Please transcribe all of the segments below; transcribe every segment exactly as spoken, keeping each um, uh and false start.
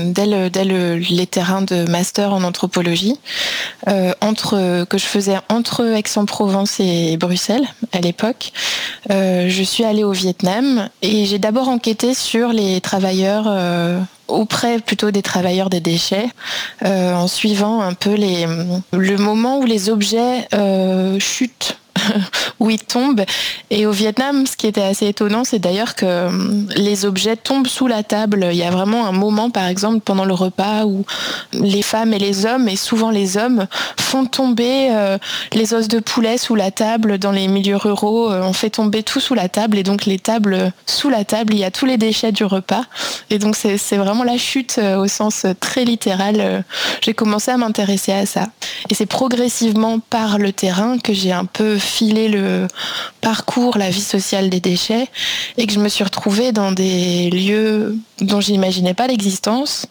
dès, le, dès le, les terrains de master en anthropologie, euh, entre, que je faisais entre Aix-en-Provence et Bruxelles à l'époque. Euh, je suis allée au Vietnam et j'ai d'abord enquêté sur les travailleurs, euh, auprès plutôt des travailleurs des déchets, euh, en suivant un peu les, le moment où les objets euh, chutent. Où ils tombent. Et au Vietnam, ce qui était assez étonnant, c'est d'ailleurs que les objets tombent sous la table. Il y a vraiment un moment, par exemple, pendant le repas, où les femmes et les hommes, et souvent les hommes, font tomber euh, les os de poulet sous la table. Dans les milieux ruraux, euh, on fait tomber tout sous la table. Et donc, les tables, sous la table, il y a tous les déchets du repas. Et donc, c'est, c'est vraiment la chute euh, au sens très littéral. J'ai commencé à m'intéresser à ça. Et c'est progressivement par le terrain que j'ai un peu filé le parcours, la vie sociale des déchets, et que je me suis retrouvée dans des lieux dont je n'imaginais pas l'existence,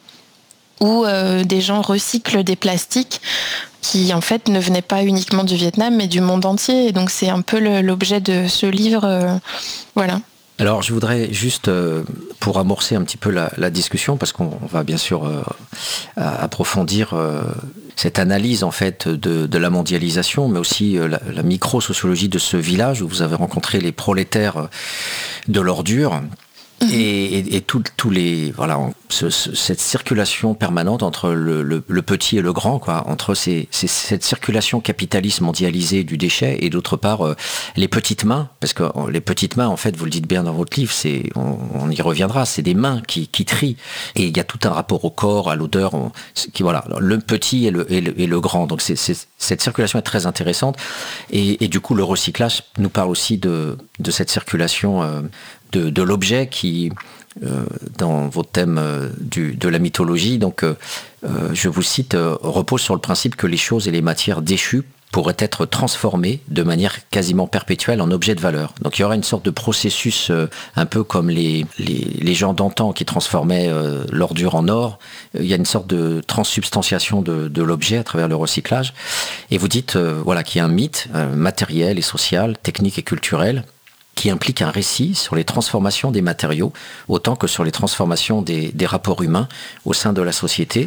où euh, des gens recyclent des plastiques qui en fait ne venaient pas uniquement du Vietnam, mais du monde entier. Et donc c'est un peu le, l'objet de ce livre. Euh, voilà. Alors, je voudrais juste, euh, pour amorcer un petit peu la, la discussion, parce qu'on va bien sûr euh, approfondir euh, cette analyse en fait de, de la mondialisation, mais aussi euh, la, la micro-sociologie de ce village où vous avez rencontré les prolétaires de l'ordure. Et, et, et tous tout les voilà ce, ce, cette circulation permanente entre le, le, le petit et le grand, quoi, entre ces, ces, cette circulation capitaliste mondialisée du déchet et d'autre part euh, les petites mains, parce que euh, les petites mains en fait, vous le dites bien dans votre livre, c'est on, on y reviendra, c'est des mains qui, qui trient, et il y a tout un rapport au corps, à l'odeur, on, qui voilà le petit et le, et le, et le grand, donc c'est, c'est, cette circulation est très intéressante, et, et du coup le recyclage nous parle aussi de, de cette circulation euh, De, de l'objet qui, euh, dans votre thème euh, du, de la mythologie, donc euh, je vous cite, euh, repose sur le principe que les choses et les matières déchues pourraient être transformées de manière quasiment perpétuelle en objets de valeur. Donc il y aura une sorte de processus euh, un peu comme les, les, les gens d'antan qui transformaient euh, l'ordure en or. Il y a une sorte de transsubstantiation de, de l'objet à travers le recyclage. Et vous dites euh, voilà, qu'il y a un mythe euh, matériel et social, technique et culturel, qui implique un récit sur les transformations des matériaux, autant que sur les transformations des, des rapports humains au sein de la société.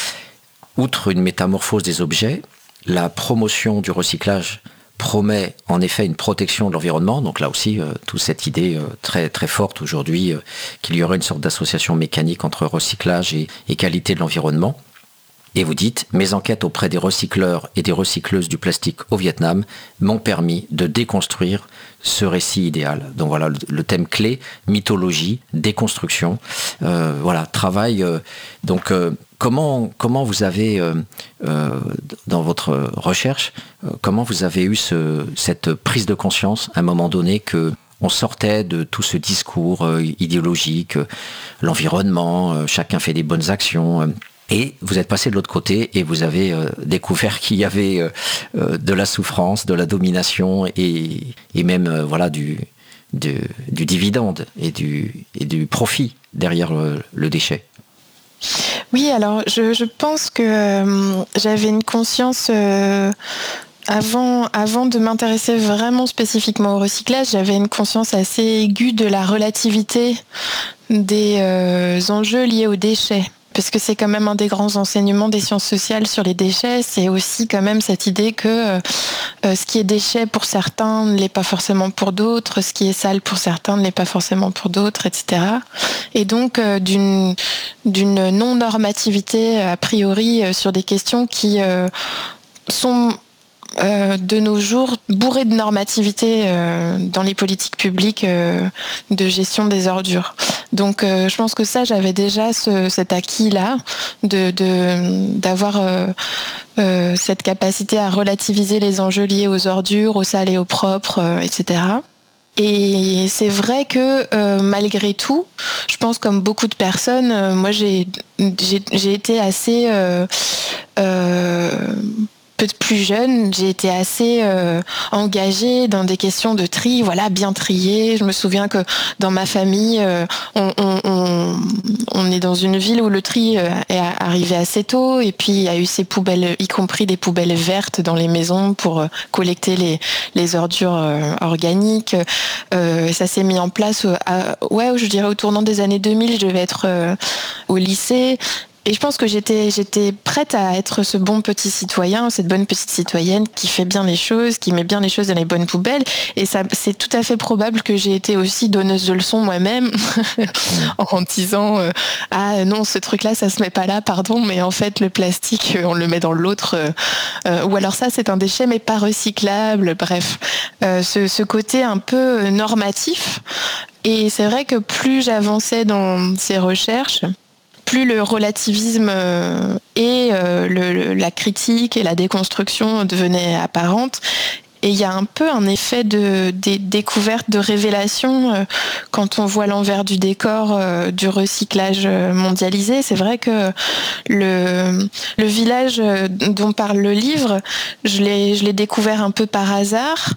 Outre une métamorphose des objets, la promotion du recyclage promet en effet une protection de l'environnement. Donc là aussi, euh, toute cette idée euh, très, très forte aujourd'hui, euh, qu'il y aurait une sorte d'association mécanique entre recyclage et, et qualité de l'environnement. Et vous dites, mes enquêtes auprès des recycleurs et des recycleuses du plastique au Vietnam m'ont permis de déconstruire ce récit idéal. Donc voilà, le, le thème clé, mythologie, déconstruction, euh, voilà, travail. Euh, donc euh, comment, comment vous avez, euh, euh, dans votre recherche, euh, comment vous avez eu ce, cette prise de conscience à un moment donné que on sortait de tout ce discours euh, idéologique, euh, l'environnement, euh, chacun fait des bonnes actions, euh, et vous êtes passé de l'autre côté et vous avez euh, découvert qu'il y avait euh, euh, de la souffrance, de la domination et, et même euh, voilà, du, du, du dividende et du, et du profit derrière le, le déchet. Oui, alors je, je pense que euh, j'avais une conscience... Euh Avant, avant de m'intéresser vraiment spécifiquement au recyclage, j'avais une conscience assez aiguë de la relativité des euh, enjeux liés aux déchets. Parce que c'est quand même un des grands enseignements des sciences sociales sur les déchets, c'est aussi quand même cette idée que euh, ce qui est déchet pour certains ne l'est pas forcément pour d'autres, ce qui est sale pour certains ne l'est pas forcément pour d'autres, et cetera. Et donc euh, d'une, d'une non-normativité a priori euh, sur des questions qui euh, sont... Euh, de nos jours, bourré de normativité euh, dans les politiques publiques euh, de gestion des ordures. Donc euh, je pense que ça, j'avais déjà ce, cet acquis-là, de, de, d'avoir euh, euh, cette capacité à relativiser les enjeux liés aux ordures, au sale et au propre, euh, et cetera. Et c'est vrai que euh, malgré tout, je pense comme beaucoup de personnes, euh, moi j'ai, j'ai, j'ai été assez... Euh, euh, plus jeune, j'ai été assez euh, engagée dans des questions de tri, voilà, bien trier. Je me souviens que dans ma famille, euh, on, on, on, on est dans une ville où le tri euh, est arrivé assez tôt, et puis il y a eu ces poubelles, y compris des poubelles vertes dans les maisons pour euh, collecter les, les ordures euh, organiques. Euh, et ça s'est mis en place, euh, à, ouais, je dirais au tournant des années deux mille, je devais être euh, au lycée. Et je pense que j'étais, j'étais prête à être ce bon petit citoyen, cette bonne petite citoyenne qui fait bien les choses, qui met bien les choses dans les bonnes poubelles. Et ça, c'est tout à fait probable que j'ai été aussi donneuse de leçons moi-même en disant euh, ah non, ce truc-là, ça se met pas là, pardon, mais en fait le plastique, on le met dans l'autre. Euh, euh, ou alors ça, c'est un déchet mais pas recyclable. Bref, euh, ce, ce côté un peu normatif. Et c'est vrai que plus j'avançais dans ces recherches, plus le relativisme euh, et euh, le, le, la critique et la déconstruction devenaient apparentes. Et il y a un peu un effet de, de découverte, de révélation euh, quand on voit l'envers du décor euh, du recyclage mondialisé. C'est vrai que le, le village dont parle le livre, je l'ai, je l'ai découvert un peu par hasard.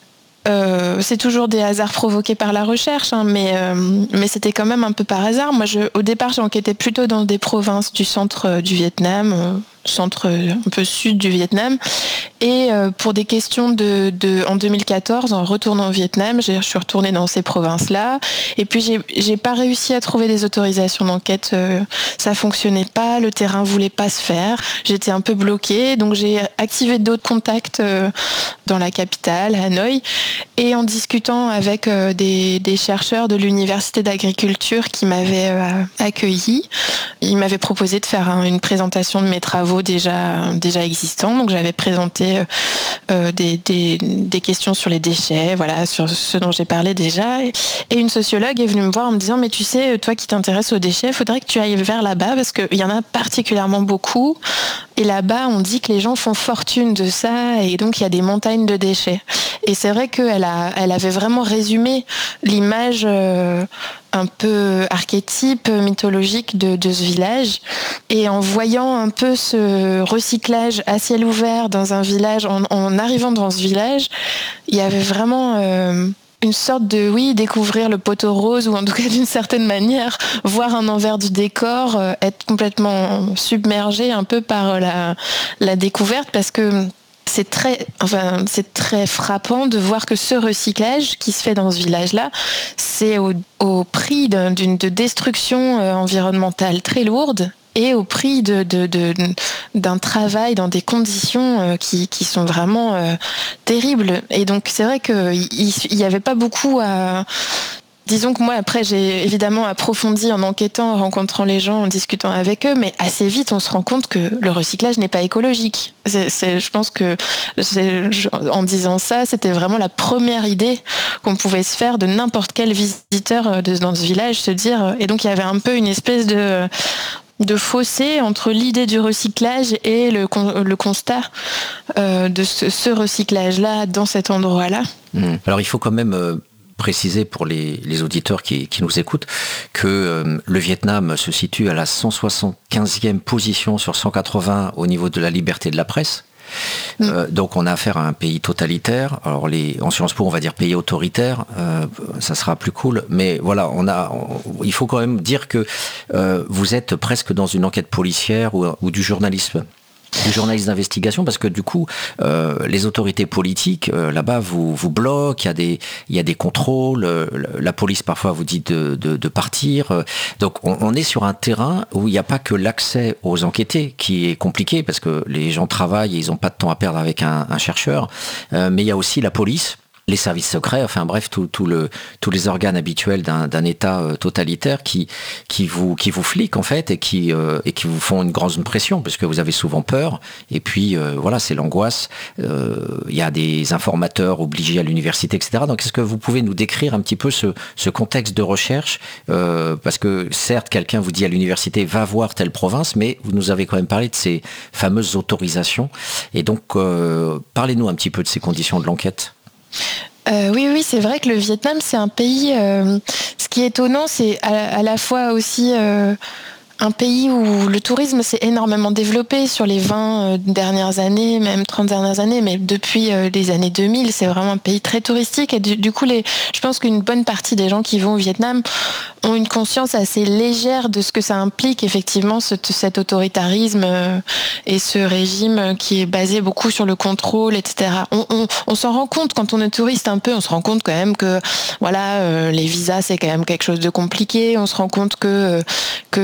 Euh, c'est toujours des hasards provoqués par la recherche, hein, mais, euh, mais c'était quand même un peu par hasard. Moi, je, au départ, j'enquêtais plutôt dans des provinces du centre euh, du Vietnam, euh, centre un peu sud du Vietnam. Et euh, pour des questions de, de, en deux mille quatorze, en retournant au Vietnam, je suis retournée dans ces provinces-là. Et puis, j'ai, j'ai pas réussi à trouver des autorisations d'enquête. Euh, ça fonctionnait pas, le terrain voulait pas se faire. J'étais un peu bloquée, donc j'ai activé d'autres contacts euh, dans la capitale, Hanoï. Et en discutant avec euh, des, des chercheurs de l'université d'agriculture qui m'avaient euh, accueilli, ils m'avaient proposé de faire un, une présentation de mes travaux déjà déjà existants. Donc j'avais présenté euh, des, des, des questions sur les déchets, voilà, sur ce dont j'ai parlé déjà. Et, et une sociologue est venue me voir en me disant mais tu sais, toi qui t'intéresses aux déchets, il faudrait que tu ailles vers là-bas parce qu'il y en a particulièrement beaucoup. Et là-bas, on dit que les gens font fortune de ça et donc il y a des montagnes de déchets. Et c'est vrai qu'elle a, elle avait vraiment résumé l'image euh, un peu archétype, mythologique de, de ce village. Et en voyant un peu ce recyclage à ciel ouvert dans un village, en, en arrivant dans ce village, il y avait vraiment euh, une sorte de, oui, découvrir le poteau rose, ou en tout cas d'une certaine manière, voir un envers du décor, euh, être complètement submergé un peu par la, la découverte, parce que c'est très, enfin, c'est très frappant de voir que ce recyclage qui se fait dans ce village-là, c'est au, au prix d'un, d'une de destruction euh, environnementale très lourde et au prix de, de, de, d'un travail dans des conditions euh, qui, qui sont vraiment euh, terribles. Et donc c'est vrai qu'il n'y avait pas beaucoup à... Disons que moi, après, j'ai évidemment approfondi en enquêtant, en rencontrant les gens, en discutant avec eux, mais assez vite, on se rend compte que le recyclage n'est pas écologique. C'est, c'est, je pense que, c'est, en disant ça, c'était vraiment la première idée qu'on pouvait se faire de n'importe quel visiteur de, dans ce village, se dire... Et donc, il y avait un peu une espèce de... de fossé entre l'idée du recyclage et le, le constat euh, de ce, ce recyclage-là dans cet endroit-là. Mmh. Alors, il faut quand même... Euh... préciser pour les, les auditeurs qui, qui nous écoutent que euh, le Vietnam se situe à la cent soixante-quinzième position sur cent quatre-vingts au niveau de la liberté de la presse. Mmh. Euh, donc on a affaire à un pays totalitaire. Alors les, en Sciences Po on va dire pays autoritaire, euh, ça sera plus cool. Mais voilà, on a, on, il faut quand même dire que euh, vous êtes presque dans une enquête policière ou, ou du journalisme. Du journaliste d'investigation, parce que du coup, euh, les autorités politiques, euh, là-bas, vous, vous bloquent, il y a des, il y a des contrôles, euh, la police parfois vous dit de, de, de partir. Euh, donc on, on est sur un terrain où il n'y a pas que l'accès aux enquêtés qui est compliqué, parce que les gens travaillent et ils n'ont pas de temps à perdre avec un, un chercheur, euh, mais il y a aussi la police, les services secrets, enfin bref, tout, tout le, tous les organes habituels d'un, d'un État euh, totalitaire qui, qui, vous, qui vous fliquent en fait et qui, euh, et qui vous font une grande pression parce que vous avez souvent peur. Et puis euh, voilà, c'est l'angoisse. Il euh, y a des informateurs obligés à l'université, et cetera. Donc est-ce que vous pouvez nous décrire un petit peu ce, ce contexte de recherche euh, parce que certes, quelqu'un vous dit à l'université va voir telle province, mais vous nous avez quand même parlé de ces fameuses autorisations. Et donc, euh, parlez-nous un petit peu de ces conditions de l'enquête. Euh, oui, oui, c'est vrai que le Vietnam, c'est un pays... Euh, ce qui est étonnant, c'est à, à la fois aussi... Euh, un pays où le tourisme s'est énormément développé sur les vingt dernières années, même trente dernières années, mais depuis les années deux mille, c'est vraiment un pays très touristique. Et du, du coup, les, je pense qu'une bonne partie des gens qui vont au Vietnam ont une conscience assez légère de ce que ça implique, effectivement, ce, cet autoritarisme et ce régime qui est basé beaucoup sur le contrôle, et cetera. On, on, on s'en rend compte quand on est touriste un peu, on se rend compte quand même que voilà, euh, les visas, c'est quand même quelque chose de compliqué. On se rend compte que... que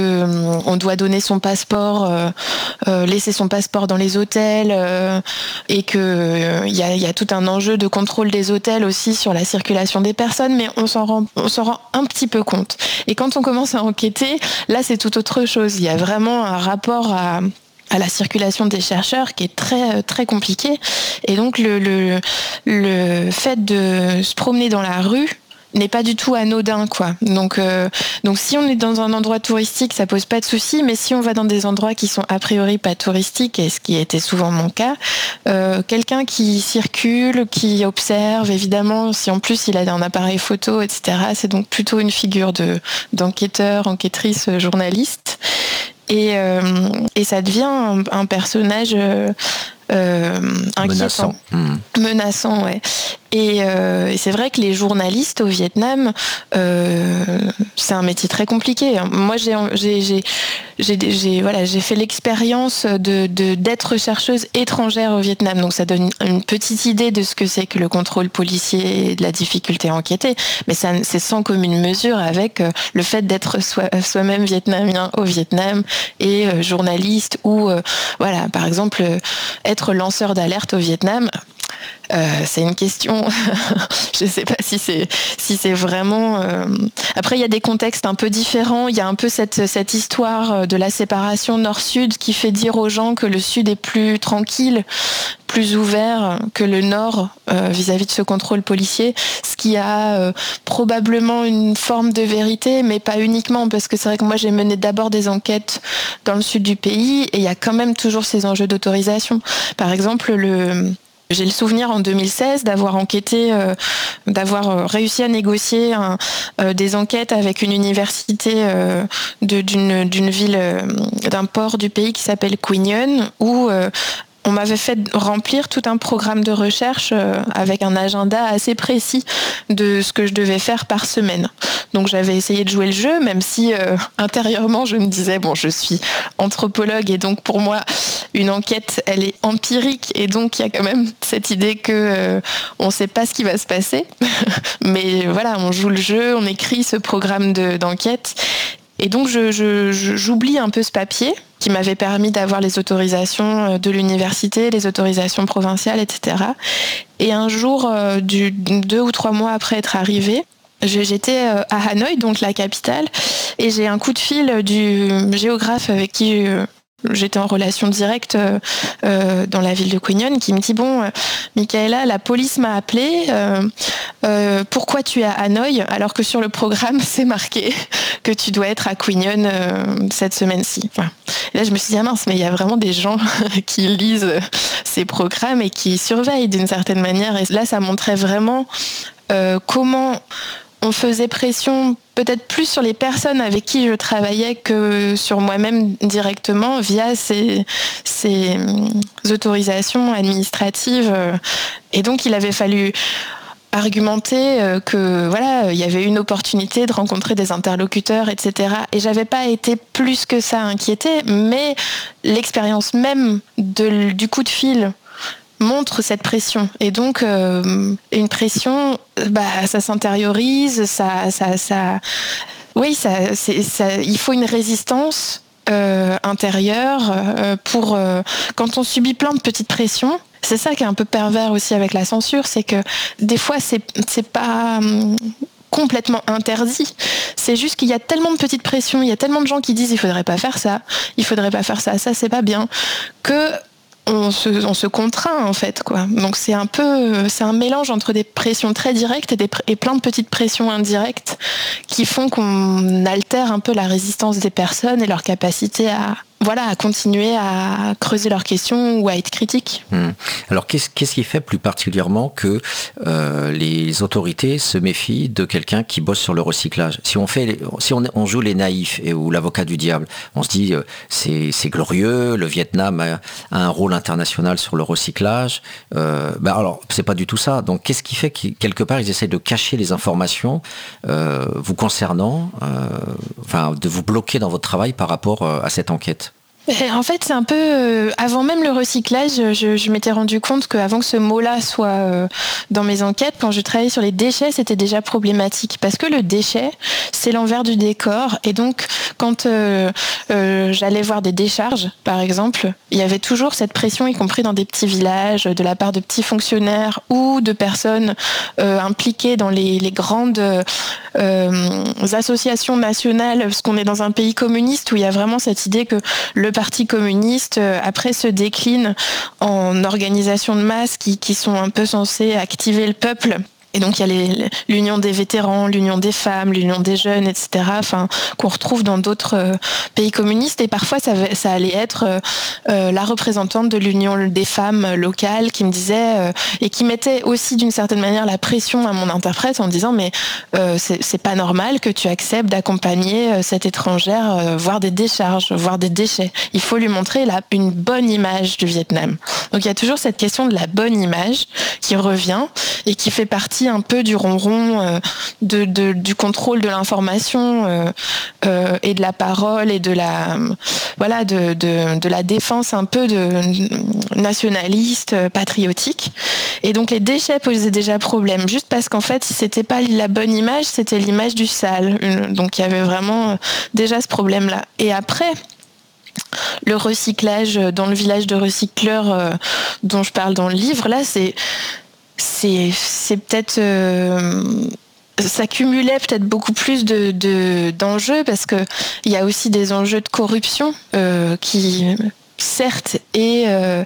on, on doit donner son passeport, euh, euh, laisser son passeport dans les hôtels, euh, et que euh, y a, y a tout un enjeu de contrôle des hôtels aussi sur la circulation des personnes, mais on s'en rend, on s'en rend un petit peu compte. Et quand on commence à enquêter, là c'est tout autre chose. Il y a vraiment un rapport à à la circulation des chercheurs qui est très très compliqué. Et donc le le le fait de se promener dans la rue n'est pas du tout anodin, quoi. Donc, euh, donc si on est dans un endroit touristique, ça pose pas de souci, mais si on va dans des endroits qui sont a priori pas touristiques, et ce qui était souvent mon cas, euh, quelqu'un qui circule, qui observe, évidemment, si en plus il a un appareil photo, et cetera, c'est donc plutôt une figure de, d'enquêteur, enquêtrice, journaliste. Et, euh, et ça devient un, un personnage euh, euh, inquiétant. Menaçant. Mmh. Menaçant, ouais. Et, euh, et c'est vrai que les journalistes au Vietnam, euh, c'est un métier très compliqué. Moi, j'ai, j'ai, j'ai, j'ai, j'ai, voilà, j'ai fait l'expérience de, de, d'être chercheuse étrangère au Vietnam. Donc, ça donne une petite idée de ce que c'est que le contrôle policier et de la difficulté à enquêter. Mais ça, c'est sans commune mesure avec le fait d'être soi, soi-même vietnamien au Vietnam et euh, journaliste ou, euh, voilà, par exemple, être lanceur d'alerte au Vietnam. Euh, c'est une question. Je ne sais pas si c'est si c'est vraiment. Euh... Après, il y a des contextes un peu différents. Il y a un peu cette cette histoire de la séparation Nord-Sud qui fait dire aux gens que le Sud est plus tranquille, plus ouvert que le Nord euh, vis-à-vis de ce contrôle policier, ce qui a euh, probablement une forme de vérité, mais pas uniquement, parce que c'est vrai que moi j'ai mené d'abord des enquêtes dans le sud du pays et il y a quand même toujours ces enjeux d'autorisation. Par exemple, le J'ai le souvenir en deux mille seize d'avoir enquêté, euh, d'avoir euh, réussi à négocier un, euh, des enquêtes avec une université euh, de, d'une, d'une ville, euh, d'un port du pays qui s'appelle Quy Nhon, où euh, on m'avait fait remplir tout un programme de recherche euh, avec un agenda assez précis de ce que je devais faire par semaine. Donc j'avais essayé de jouer le jeu, même si euh, intérieurement je me disais, bon, je suis anthropologue et donc pour moi une enquête elle est empirique et donc il y a quand même cette idée que euh, on sait pas ce qui va se passer. Mais voilà, on joue le jeu, on écrit ce programme de, d'enquête. Et donc je, je, je, j'oublie un peu ce papier qui m'avait permis d'avoir les autorisations de l'université, les autorisations provinciales, et cetera. Et un jour, euh, du, deux ou trois mois après être arrivée, j'étais à Hanoï, donc la capitale, et j'ai un coup de fil du géographe avec qui j'étais en relation directe euh, dans la ville de Quy Nhon, qui me dit « Bon, euh, Michaela, la police m'a appelé, euh, euh, pourquoi tu es à Hanoï alors que sur le programme c'est marqué que tu dois être à Quy Nhon euh, cette semaine-ci ?» Enfin, là je me suis dit « Ah mince, mais il y a vraiment des gens qui lisent ces programmes et qui surveillent d'une certaine manière. » Et là ça montrait vraiment euh, comment on faisait pression peut-être plus sur les personnes avec qui je travaillais que sur moi-même directement via ces, ces autorisations administratives. Et donc il avait fallu argumenter que voilà, il y avait une opportunité de rencontrer des interlocuteurs, et cetera. Et j'avais pas été plus que ça inquiétée, mais l'expérience même de, du coup de fil montre cette pression. Et donc, euh, une pression, bah, ça s'intériorise, ça, ça, ça, oui, ça, c'est, ça, il faut une résistance euh, intérieure euh, pour euh, quand on subit plein de petites pressions. C'est ça qui est un peu pervers aussi avec la censure, c'est que des fois, c'est, c'est pas hum, complètement interdit. C'est juste qu'il y a tellement de petites pressions, il y a tellement de gens qui disent il faudrait pas faire ça, il faudrait pas faire ça, ça c'est pas bien, que On se, on se contraint en fait, quoi. Donc c'est un peu, c'est un mélange entre des pressions très directes et, des, et plein de petites pressions indirectes qui font qu'on altère un peu la résistance des personnes et leur capacité à, voilà, à continuer à creuser leurs questions ou à être critiques. Mmh. Alors qu'est-ce, qu'est-ce qui fait plus particulièrement que euh, les autorités se méfient de quelqu'un qui bosse sur le recyclage ? Si on fait, si on, on joue les naïfs et ou l'avocat du diable, on se dit euh, c'est, c'est glorieux, le Vietnam a, a un rôle international sur le recyclage. Euh, bah alors c'est pas du tout ça. Donc qu'est-ce qui fait que quelque part ils essayent de cacher les informations euh, vous concernant, euh, enfin de vous bloquer dans votre travail par rapport euh, à cette enquête ? Et en fait, c'est un peu euh, avant même le recyclage, je, je m'étais rendu compte qu'avant que ce mot-là soit euh, dans mes enquêtes, quand je travaillais sur les déchets, c'était déjà problématique parce que le déchet, c'est l'envers du décor. Et donc, quand euh, euh, j'allais voir des décharges, par exemple, il y avait toujours cette pression, y compris dans des petits villages, de la part de petits fonctionnaires ou de personnes euh, impliquées dans les, les grandes euh, associations nationales, parce qu'on est dans un pays communiste où il y a vraiment cette idée que le Parti communiste, euh, après, se décline en organisations de masse qui, qui sont un peu censées activer le peuple. Et donc il y a les, l'union des vétérans, l'union des femmes, l'union des jeunes, et cetera. Enfin, qu'on retrouve dans d'autres euh, pays communistes. Et parfois, ça, ça allait être euh, euh, la représentante de l'union des femmes locales qui me disait euh, et qui mettait aussi d'une certaine manière la pression à mon interprète en disant mais euh, c'est, c'est pas normal que tu acceptes d'accompagner euh, cette étrangère euh, voir des décharges, voir des déchets. Il faut lui montrer la, une bonne image du Vietnam. Donc il y a toujours cette question de la bonne image qui revient et qui fait partie un peu du ronron euh, de, de, du contrôle de l'information euh, euh, et de la parole et de la euh, voilà de, de, de la défense un peu de nationaliste, euh, patriotique. Et donc les déchets posaient déjà problème, juste parce qu'en fait, si c'était pas la bonne image, c'était l'image du sale. Une, donc il y avait vraiment euh, déjà ce problème-là. Et après, le recyclage dans le village de recycleurs euh, dont je parle dans le livre, là, c'est C'est, c'est peut-être... Euh, ça cumulait peut-être beaucoup plus de, de, d'enjeux parce qu'il y a aussi des enjeux de corruption euh, qui, certes, est euh,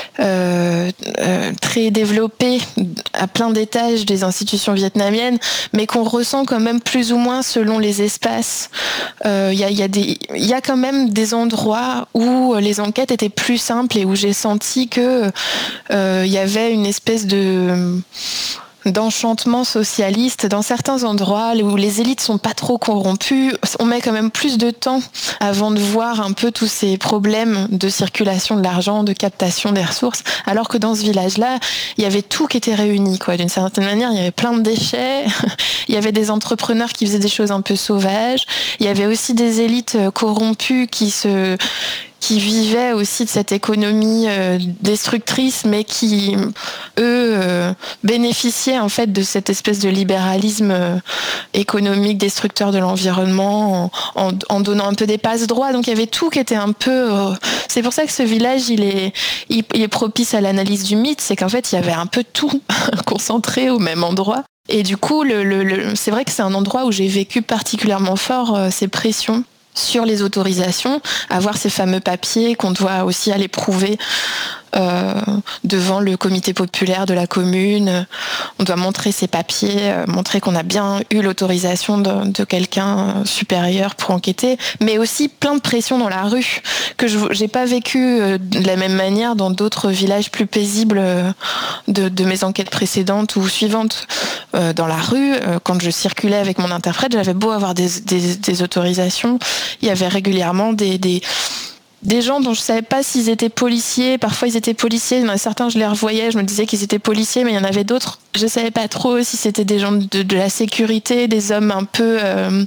euh, euh, très développé à plein d'étages des institutions vietnamiennes, mais qu'on ressent quand même plus ou moins selon les espaces. Il euh, y, a, y, a des, y a quand même des endroits où les enquêtes étaient plus simples et où j'ai senti que euh, y avait une espèce de... d'enchantement socialiste dans certains endroits où les élites sont pas trop corrompues. On met quand même plus de temps avant de voir un peu tous ces problèmes de circulation de l'argent, de captation des ressources, alors que dans ce village-là, il y avait tout qui était réuni, quoi. D'une certaine manière, il y avait plein de déchets, il y avait des entrepreneurs qui faisaient des choses un peu sauvages, il y avait aussi des élites corrompues qui se qui vivaient aussi de cette économie euh, destructrice, mais qui, eux, euh, bénéficiaient en fait de cette espèce de libéralisme euh, économique destructeur de l'environnement en, en, en donnant un peu des passe-droits. Donc il y avait tout qui était un peu... Euh, c'est pour ça que ce village, il est, il, il est propice à l'analyse du mythe, c'est qu'en fait, il y avait un peu tout concentré au même endroit. Et du coup, le, le, le, c'est vrai que c'est un endroit où j'ai vécu particulièrement fort euh, ces pressions sur les autorisations, avoir ces fameux papiers qu'on doit aussi aller prouver euh, devant le comité populaire de la commune. On doit montrer ces papiers, euh, montrer qu'on a bien eu l'autorisation de, de quelqu'un supérieur pour enquêter, mais aussi plein de pression dans la rue que je n'ai pas vécu euh, de la même manière dans d'autres villages plus paisibles euh, de, de mes enquêtes précédentes ou suivantes. Euh, dans la rue, euh, quand je circulais avec mon interprète, j'avais beau avoir des, des, des autorisations, il y avait régulièrement des, des, des gens dont je ne savais pas s'ils étaient policiers. Parfois ils étaient policiers, il y en a certains je les revoyais, je me disais qu'ils étaient policiers, mais il y en avait d'autres, je ne savais pas trop si c'était des gens de, de la sécurité, des hommes un peu... Euh,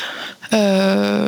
euh,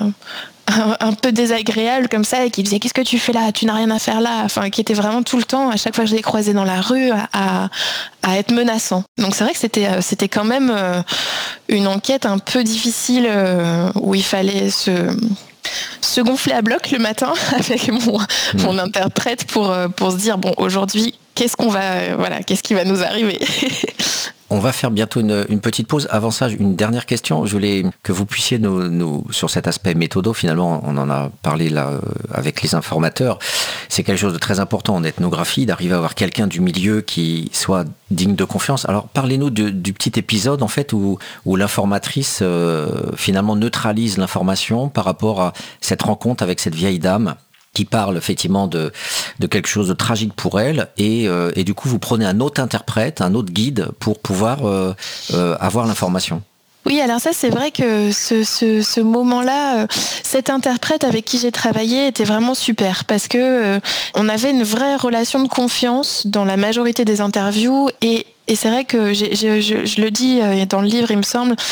un peu désagréable comme ça et qui disait qu'est-ce que tu fais là, tu n'as rien à faire là, enfin qui était vraiment tout le temps à chaque fois que je les croisais dans la rue à, à, à être menaçant. Donc c'est vrai que c'était c'était quand même une enquête un peu difficile où il fallait se se gonfler à bloc le matin avec mon mmh. mon interprète pour pour se dire bon aujourd'hui qu'est-ce qu'on va voilà qu'est-ce qui va nous arriver. On va faire bientôt une, une petite pause. Avant ça, une dernière question. Je voulais que vous puissiez nous, nous sur cet aspect méthodo, finalement, on en a parlé là euh, avec les informateurs. C'est quelque chose de très important en ethnographie, d'arriver à avoir quelqu'un du milieu qui soit digne de confiance. Alors, parlez-nous du, du petit épisode, en fait, où, où l'informatrice, euh, finalement, neutralise l'information par rapport à cette rencontre avec cette vieille dame qui parle effectivement de, de quelque chose de tragique pour elle, et, euh, et du coup vous prenez un autre interprète, un autre guide pour pouvoir euh, euh, avoir l'information. Oui, alors ça c'est vrai que ce, ce, ce moment-là, euh, cet interprète avec qui j'ai travaillé était vraiment super parce que euh, on avait une vraie relation de confiance dans la majorité des interviews et, et c'est vrai que j'ai, je, je, je le dis dans le livre, il me semble,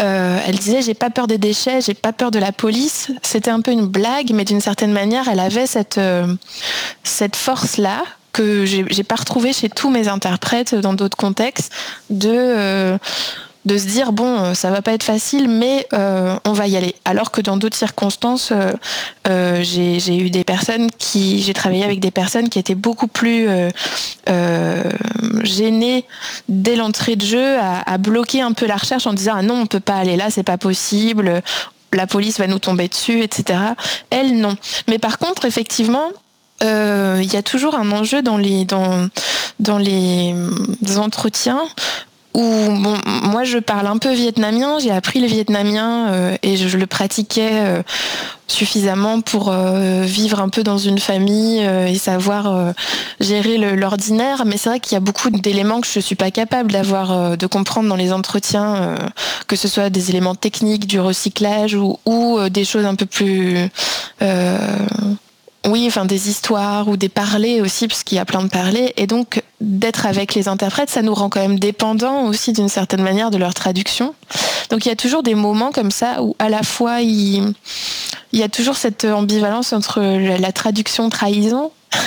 Euh, elle disait j'ai pas peur des déchets, j'ai pas peur de la police. C'était un peu une blague, mais d'une certaine manière, elle avait cette euh, cette force-là que j'ai, j'ai pas retrouvée chez tous mes interprètes dans d'autres contextes de euh, de se dire bon ça va pas être facile mais euh, on va y aller, alors que dans d'autres circonstances euh, euh, j'ai, j'ai eu des personnes qui j'ai travaillé avec des personnes qui étaient beaucoup plus euh, euh, gênées dès l'entrée de jeu à, à bloquer un peu la recherche en disant ah non on peut pas aller là, c'est pas possible, la police va nous tomber dessus, etc. Elles non, mais par contre effectivement il euh, y a toujours un enjeu dans les dans dans les entretiens où bon, moi je parle un peu vietnamien, j'ai appris le vietnamien euh, et je, je le pratiquais euh, suffisamment pour euh, vivre un peu dans une famille euh, et savoir euh, gérer le, l'ordinaire, mais c'est vrai qu'il y a beaucoup d'éléments que je suis pas capable d'avoir euh, de comprendre dans les entretiens, euh, que ce soit des éléments techniques du recyclage ou, ou euh, des choses un peu plus euh, oui, enfin des histoires ou des parlers aussi, parce qu'il y a plein de parlers. Et donc, d'être avec les interprètes, ça nous rend quand même dépendants aussi d'une certaine manière de leur traduction. Donc, il y a toujours des moments comme ça où à la fois, il, il y a toujours cette ambivalence entre la traduction trahison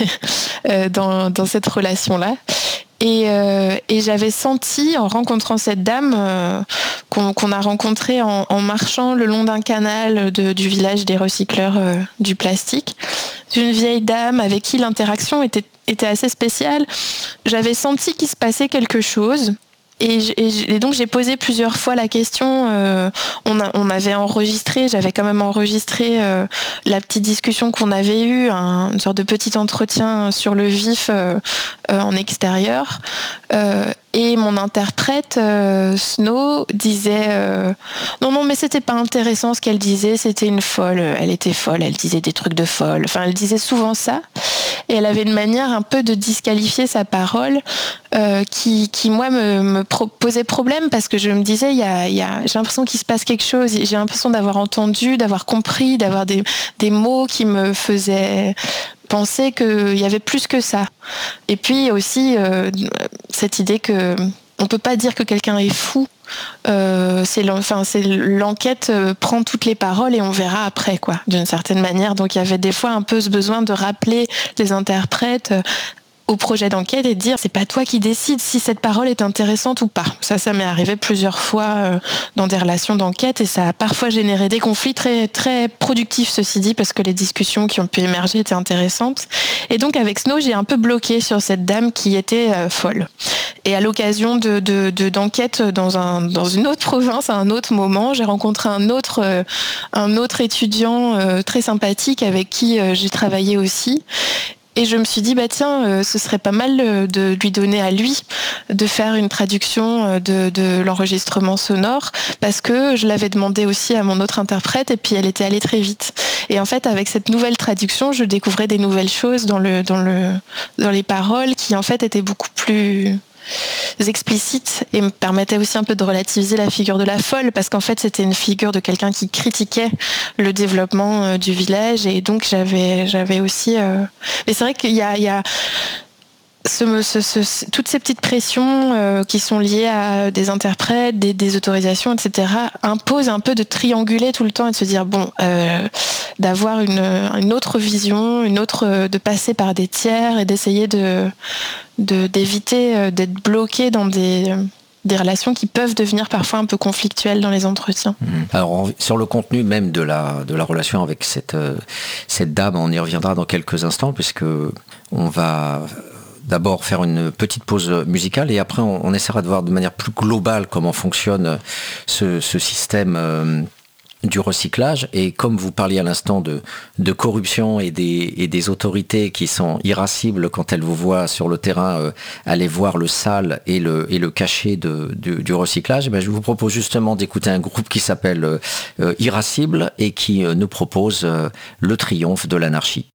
dans, dans cette relation-là. Et, euh, et j'avais senti, en rencontrant cette dame euh, qu'on, qu'on a rencontrée en, en marchant le long d'un canal de, du village des recycleurs euh, du plastique, d'une vieille dame avec qui l'interaction était, était assez spéciale. J'avais senti qu'il se passait quelque chose. Et, et, et donc j'ai posé plusieurs fois la question. Euh, on, a, on avait enregistré, j'avais quand même enregistré euh, la petite discussion qu'on avait eue, un, une sorte de petit entretien sur le vif euh, euh, en extérieur. Euh, et mon interprète euh, Snow disait euh, non non mais c'était pas intéressant ce qu'elle disait, c'était une folle, elle était folle, elle disait des trucs de folle. Enfin elle disait souvent ça. Et elle avait une manière un peu de disqualifier sa parole euh, qui, qui, moi, me, me pro- posait problème parce que je me disais, il y a, il y a, j'ai l'impression qu'il se passe quelque chose, j'ai l'impression d'avoir entendu, d'avoir compris, d'avoir des, des mots qui me faisaient penser qu'il y avait plus que ça. Et puis aussi, euh, cette idée que on peut pas dire que quelqu'un est fou. Euh, c'est, l'en, enfin, c'est l'enquête euh, prend toutes les paroles et on verra après, quoi, d'une certaine manière. Donc il y avait des fois un peu ce besoin de rappeler les interprètes euh, au projet d'enquête et de dire c'est pas toi qui décides si cette parole est intéressante ou pas. Ça, ça m'est arrivé plusieurs fois euh, dans des relations d'enquête et ça a parfois généré des conflits très très productifs, ceci dit, parce que les discussions qui ont pu émerger étaient intéressantes. Et donc avec Snow, j'ai un peu bloqué sur cette dame qui était euh, folle. Et à l'occasion de, de, de d'enquête dans un dans une autre province, à un autre moment, j'ai rencontré un autre euh, un autre étudiant euh, très sympathique avec qui euh, j'ai travaillé aussi. Et je me suis dit, bah tiens, euh, ce serait pas mal euh, de lui donner à lui de faire une traduction euh, de, de l'enregistrement sonore, parce que je l'avais demandé aussi à mon autre interprète, et puis elle était allée très vite. Et en fait, avec cette nouvelle traduction, je découvrais des nouvelles choses dans le dans le dans les paroles qui en fait étaient beaucoup plus explicites et me permettaient aussi un peu de relativiser la figure de la folle, parce qu'en fait c'était une figure de quelqu'un qui critiquait le développement euh, du village, et donc j'avais j'avais aussi euh... mais c'est vrai qu'il y a il y a Ce, ce, ce, toutes ces petites pressions euh, qui sont liées à des interprètes, des, des autorisations, et cetera, imposent un peu de trianguler tout le temps et de se dire bon, euh, d'avoir une, une autre vision, une autre, de passer par des tiers et d'essayer de, de d'éviter d'être bloqué dans des des relations qui peuvent devenir parfois un peu conflictuelles dans les entretiens. Alors, on, sur le contenu même de la, de la relation avec cette, euh, cette dame, on y reviendra dans quelques instants, puisque on va d'abord faire une petite pause musicale et après on, on essaiera de voir de manière plus globale comment fonctionne ce, ce système euh, du recyclage. Et comme vous parliez à l'instant de, de corruption et des, et des autorités qui sont irascibles quand elles vous voient sur le terrain euh, aller voir le sale et le, et le cachet de, de, du recyclage, ben je vous propose justement d'écouter un groupe qui s'appelle euh, Irascible et qui euh, nous propose euh, Le triomphe de l'anarchie.